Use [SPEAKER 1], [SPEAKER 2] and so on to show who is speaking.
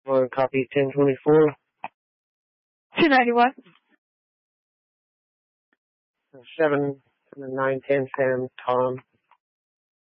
[SPEAKER 1] Or copy 1024.
[SPEAKER 2] 291.
[SPEAKER 1] 7, 9, 10, Sam, Tom.